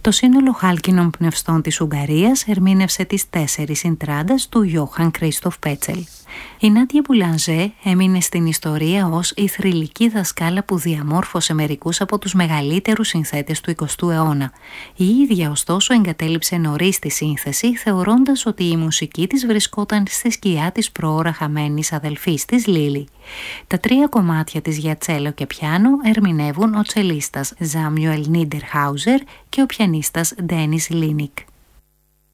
Το σύνολο χάλκινων πνευστών της Ουγγαρίας ερμήνευσε τις 4 συντράντας του Ιόχαν Κρίστοφ Πέτσελ. Η Νάντια Μπουλανζέ έμεινε στην ιστορία ως η θρυλική δασκάλα που διαμόρφωσε μερικούς από τους μεγαλύτερους συνθέτες του 20ου αιώνα. Η ίδια ωστόσο εγκατέλειψε νωρίς τη σύνθεση, θεωρώντας ότι η μουσική της βρισκόταν στη σκιά της προώρα χαμένης αδελφής της Λίλι. Τα 3 κομμάτια της για τσέλο και πιάνο ερμηνεύουν ο τσελίστας Ζάμιουελ Νίντερχάουζερ και ο πιανίστας Ντένις Λίνικ.